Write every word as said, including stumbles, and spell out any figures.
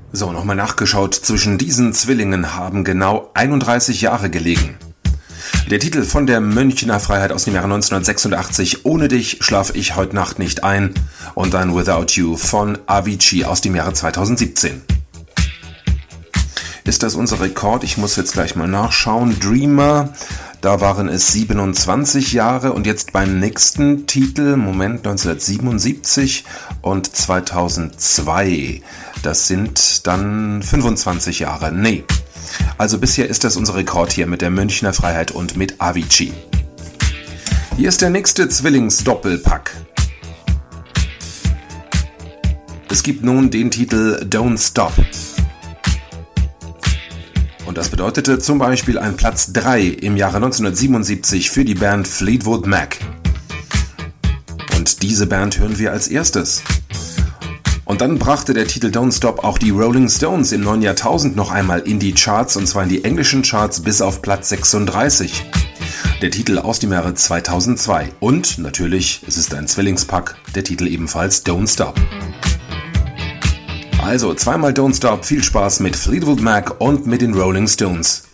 So, nochmal nachgeschaut, zwischen diesen Zwillingen haben genau einunddreißig Jahre gelegen. Der Titel von der Münchner Freiheit aus dem Jahre neunzehnhundertsechsundachtzig, Ohne dich schlaf ich heute Nacht nicht ein, und dann Without You von Avicii aus dem Jahre zweitausendsiebzehn. Ist das unser Rekord? Ich muss jetzt gleich mal nachschauen. Dreamer, da waren es siebenundzwanzig Jahre, und jetzt beim nächsten Titel, Moment, neunzehnhundertsiebenundsiebzig und zweitausendzwei. Das sind dann fünfundzwanzig Jahre. Nee. Also bisher ist das unser Rekord hier mit der Münchner Freiheit und mit Avicii. Hier ist der nächste Zwillingsdoppelpack. Es gibt nun den Titel Don't Stop. Und das bedeutete zum Beispiel ein Platz drei im Jahre neunzehnhundertsiebenundsiebzig für die Band Fleetwood Mac. Und diese Band hören wir als erstes. Und dann brachte der Titel Don't Stop auch die Rolling Stones im neuen Jahrtausend noch einmal in die Charts, und zwar in die englischen Charts bis auf Platz sechsunddreißig. Der Titel aus dem Jahre zweitausendzwei. Und natürlich, es ist ein Zwillingspack, der Titel ebenfalls Don't Stop. Also zweimal Don't Stop, viel Spaß mit Fleetwood Mac und mit den Rolling Stones.